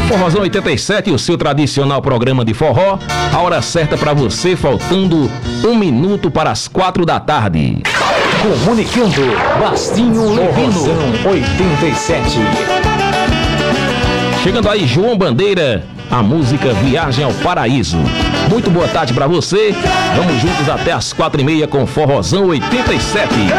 Forrozão 87, o seu tradicional programa de forró. A hora certa para você, faltando 1 minuto para as 4 da tarde. Comunicando, Bastinho Levino 87. Chegando aí, João Bandeira, a música Viagem ao Paraíso. Muito boa tarde para você. Vamos juntos até as 4h30 com Forrozão 87.